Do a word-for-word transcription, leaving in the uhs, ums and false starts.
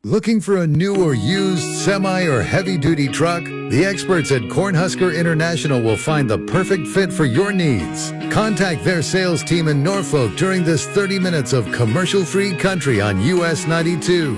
Looking for a new or used semi or heavy-duty truck? The experts at Cornhusker International will find the perfect fit for your needs. Contact their sales team in Norfolk during this thirty minutes of commercial-free country on U S ninety-two.